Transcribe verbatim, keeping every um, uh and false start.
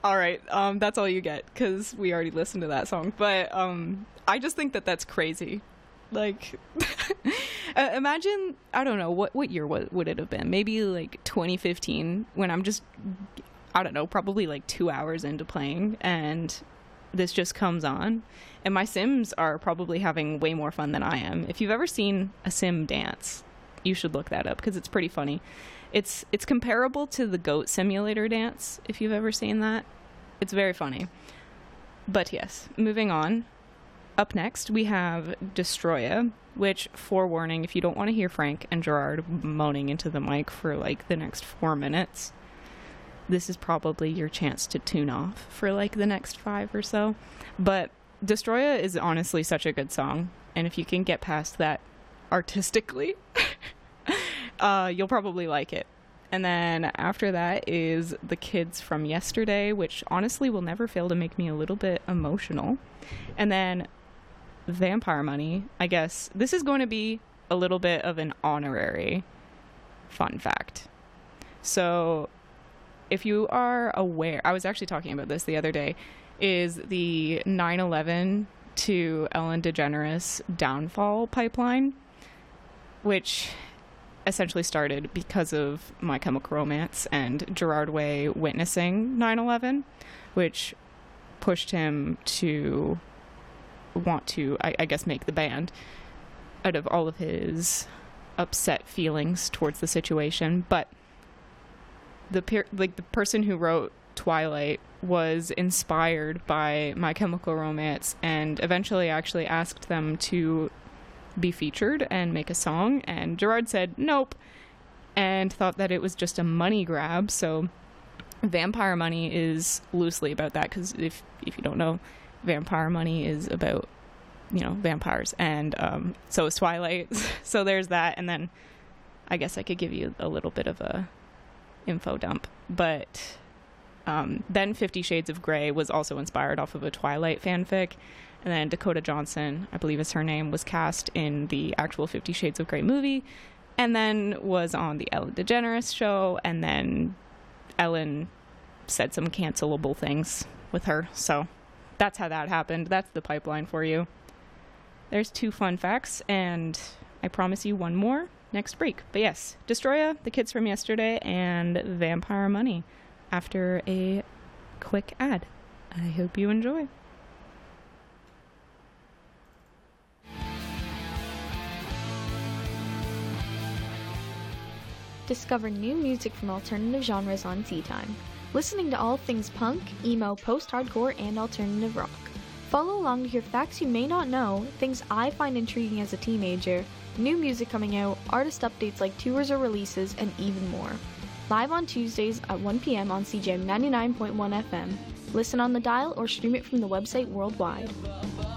All right, um, that's all you get because we already listened to that song. But um, I just think that that's crazy. Like, uh, imagine, I don't know, what, what year would, would it have been? Maybe like twenty fifteen when I'm just, I don't know, probably like two hours into playing and this just comes on. And my Sims are probably having way more fun than I am. If you've ever seen a Sim dance, you should look that up because it's pretty funny. It's it's comparable to the Goat Simulator dance, if you've ever seen that. It's very funny. But yes, moving on. Up next, we have Destroya, which, forewarning, if you don't want to hear Frank and Gerard moaning into the mic for like the next four minutes, this is probably your chance to tune off for like the next five or so. But Destroya is honestly such a good song, and if you can get past that artistically, uh, you'll probably like it. And then after that is The Kids from Yesterday, which honestly will never fail to make me a little bit emotional. And then Vampire Money, I guess. This is going to be a little bit of an honorary fun fact. So if you are aware, I was actually talking about this the other day, is the nine eleven to Ellen DeGeneres downfall pipeline, which essentially started because of My Chemical Romance and Gerard Way witnessing nine eleven, which pushed him to want to, I, I guess, make the band out of all of his upset feelings towards the situation. But the per- like the person who wrote Twilight was inspired by My Chemical Romance and eventually actually asked them to be featured and make a song, and Gerard said nope and thought that it was just a money grab. So Vampire Money is loosely about that, because if if you don't know, Vampire Money is about, you know, vampires, and um so is Twilight. So there's that. And then I guess I could give you a little bit of a info dump, but um then Fifty Shades of Grey was also inspired off of a Twilight fanfic. And then Dakota Johnson, I believe is her name, was cast in the actual Fifty Shades of Grey movie, and then was on the Ellen DeGeneres show, and then Ellen said some cancelable things with her. So that's how that happened. That's the pipeline for you. There's two fun facts, and I promise you one more next break. But yes, Destroya, The Kids from Yesterday, and Vampire Money after a quick ad. I hope you enjoy. Discover new music from alternative genres on Tea Time. Listening to all things punk, emo, post-hardcore, and alternative rock. Follow along to hear facts you may not know, things I find intriguing as a teenager, new music coming out, artist updates like tours or releases, and even more. Live on Tuesdays at one p.m. on C J M ninety-nine point one F M. Listen on the dial or stream it from the website worldwide.